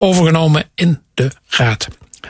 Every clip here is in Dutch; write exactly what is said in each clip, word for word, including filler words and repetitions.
overgenomen in de raad.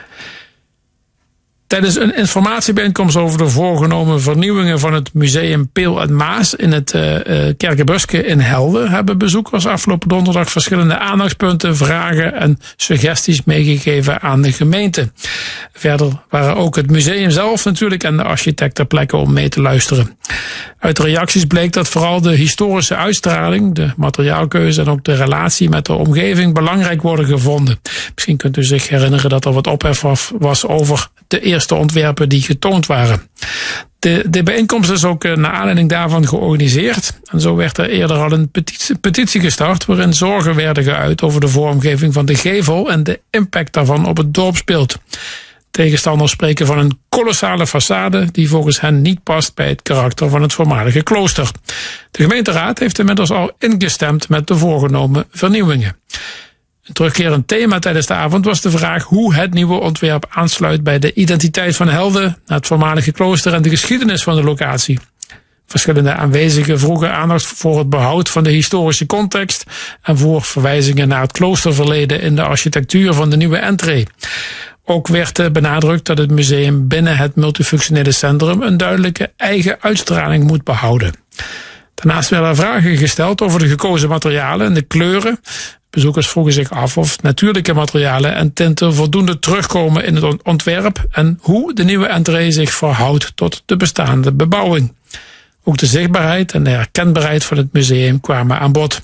Tijdens een informatiebijeenkomst over de voorgenomen vernieuwingen van het museum Peel en Maas in het uh, Kerkenbuske in Helden hebben bezoekers afgelopen donderdag verschillende aandachtspunten, vragen en suggesties meegegeven aan de gemeente. Verder waren ook het museum zelf natuurlijk en de architect ter plekke om mee te luisteren. Uit de reacties bleek dat vooral de historische uitstraling, de materiaalkeuze en ook de relatie met de omgeving belangrijk worden gevonden. Misschien kunt u zich herinneren dat er wat ophef was over de eerste ontwerpen die getoond waren. De, de bijeenkomst is ook naar aanleiding daarvan georganiseerd. En zo werd er eerder al een petitie, petitie gestart waarin zorgen werden geuit over de vormgeving van de gevel en de impact daarvan op het dorpsbeeld. Tegenstanders spreken van een kolossale façade die volgens hen niet past bij het karakter van het voormalige klooster. De gemeenteraad heeft inmiddels al ingestemd met de voorgenomen vernieuwingen. Een terugkerend thema tijdens de avond was de vraag hoe het nieuwe ontwerp aansluit bij de identiteit van Helden, het voormalige klooster en de geschiedenis van de locatie. Verschillende aanwezigen vroegen aandacht voor het behoud van de historische context en voor verwijzingen naar het kloosterverleden in de architectuur van de nieuwe entree. Ook werd benadrukt dat het museum binnen het multifunctionele centrum een duidelijke eigen uitstraling moet behouden. Daarnaast werden vragen gesteld over de gekozen materialen en de kleuren. Bezoekers vroegen zich af of natuurlijke materialen en tinten voldoende terugkomen in het ontwerp en hoe de nieuwe entree zich verhoudt tot de bestaande bebouwing. Ook de zichtbaarheid en de herkenbaarheid van het museum kwamen aan bod.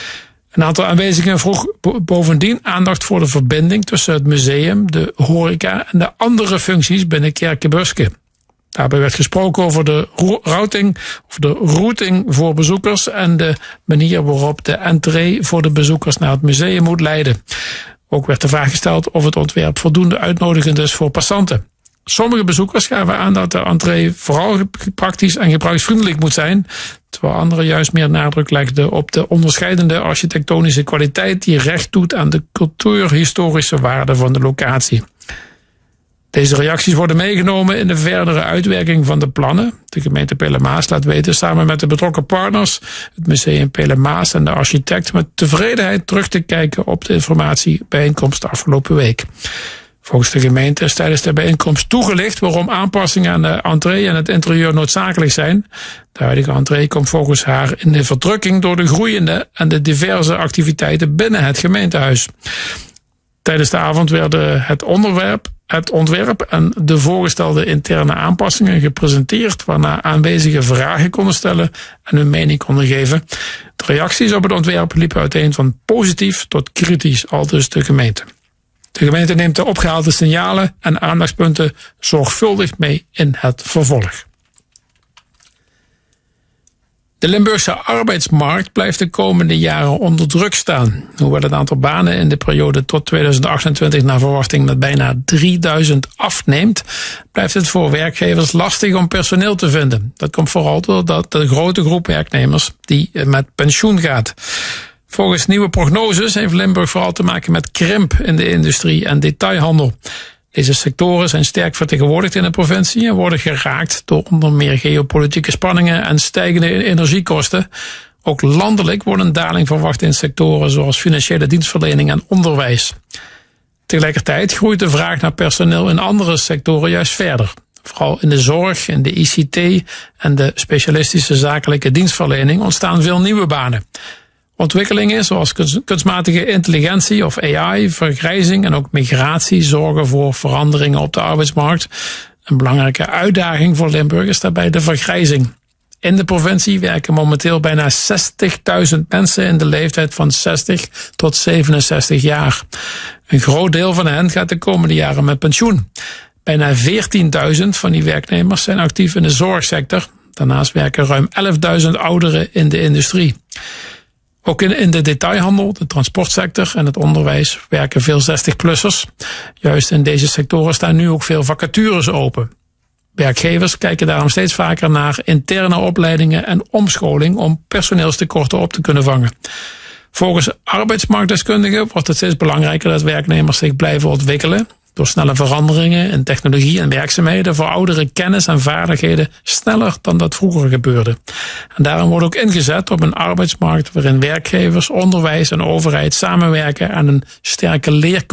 Een aantal aanwezigen vroeg bovendien aandacht voor de verbinding tussen het museum, de horeca en de andere functies binnen Kerkenbuske. Daarbij werd gesproken over de routing, of de routing voor bezoekers en de manier waarop de entree voor de bezoekers naar het museum moet leiden. Ook werd de vraag gesteld of het ontwerp voldoende uitnodigend is voor passanten. Sommige bezoekers gaven aan dat de entree vooral praktisch en gebruiksvriendelijk moet zijn, terwijl anderen juist meer nadruk legden op de onderscheidende architectonische kwaliteit die recht doet aan de cultuurhistorische waarde van de locatie. Deze reacties worden meegenomen in de verdere uitwerking van de plannen. De gemeente Peel en Maas laat weten samen met de betrokken partners, het museum Peel en Maas en de architect, met tevredenheid terug te kijken op de informatiebijeenkomst afgelopen week. Volgens de gemeente is tijdens de bijeenkomst toegelicht waarom aanpassingen aan de entree en het interieur noodzakelijk zijn. De huidige entree komt volgens haar in de verdrukking door de groeiende en de diverse activiteiten binnen het gemeentehuis. Tijdens de avond werden het onderwerp, het ontwerp en de voorgestelde interne aanpassingen gepresenteerd, waarna aanwezigen vragen konden stellen en hun mening konden geven. De reacties op het ontwerp liepen uiteen van positief tot kritisch, aldus de gemeente. De gemeente neemt de opgehaalde signalen en aandachtspunten zorgvuldig mee in het vervolg. De Limburgse arbeidsmarkt blijft de komende jaren onder druk staan. Hoewel het aantal banen in de periode tot tweeduizend achtentwintig naar verwachting met bijna drieduizend afneemt, blijft het voor werkgevers lastig om personeel te vinden. Dat komt vooral doordat de grote groep werknemers die met pensioen gaat. Volgens nieuwe prognoses heeft Limburg vooral te maken met krimp in de industrie en detailhandel. Deze sectoren zijn sterk vertegenwoordigd in de provincie en worden geraakt door onder meer geopolitieke spanningen en stijgende energiekosten. Ook landelijk wordt een daling verwacht in sectoren zoals financiële dienstverlening en onderwijs. Tegelijkertijd groeit de vraag naar personeel in andere sectoren juist verder. Vooral in de zorg, in de I C T en de specialistische zakelijke dienstverlening ontstaan veel nieuwe banen. Ontwikkelingen zoals kunstmatige intelligentie of A I, vergrijzing en ook migratie zorgen voor veranderingen op de arbeidsmarkt. Een belangrijke uitdaging voor Limburg is daarbij de vergrijzing. In de provincie werken momenteel bijna zestigduizend mensen in de leeftijd van zestig tot zevenenzestig jaar. Een groot deel van hen gaat de komende jaren met pensioen. Bijna veertienduizend van die werknemers zijn actief in de zorgsector. Daarnaast werken ruim elfduizend ouderen in de industrie. Ook in, in de detailhandel, de transportsector en het onderwijs werken veel zestig-plussers. Juist in deze sectoren staan nu ook veel vacatures open. Werkgevers kijken daarom steeds vaker naar interne opleidingen en omscholing om personeelstekorten op te kunnen vangen. Volgens arbeidsmarktdeskundigen wordt het steeds belangrijker dat werknemers zich blijven ontwikkelen. Door snelle veranderingen in technologie en werkzaamheden verouderen kennis en vaardigheden sneller dan dat vroeger gebeurde. En daarom wordt ook ingezet op een arbeidsmarkt waarin werkgevers, onderwijs en overheid samenwerken aan een sterke leercultuur